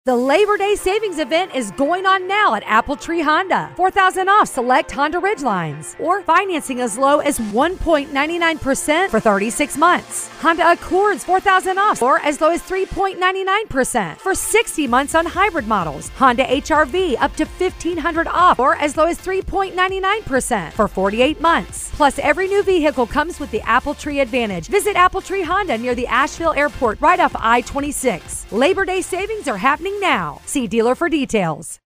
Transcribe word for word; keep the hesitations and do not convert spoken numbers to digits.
The Labor Day savings event is going on now at Apple Tree Honda. four thousand dollars off select Honda Ridgelines, or financing as low as one point nine nine percent for thirty-six months. Honda Accords four thousand dollars off, or as low as three point nine nine percent for sixty months on hybrid models. Honda H R V up to fifteen hundred dollars off, or as low as three point nine nine percent for forty-eight months. Plus, every new vehicle comes with the Apple Tree Advantage. Visit Apple Tree Honda near the Asheville Airport right off I twenty-six. Labor Day savings are happening now. See dealer for details.